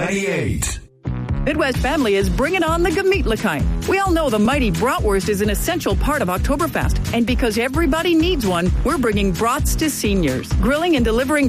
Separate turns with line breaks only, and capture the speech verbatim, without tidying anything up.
ninety-eight.
Midwest Family is bringing on the Gemütlichkeit. We all know the mighty bratwurst is an essential part of Oktoberfest. And because everybody needs one, we're bringing brats to seniors. Grilling and delivering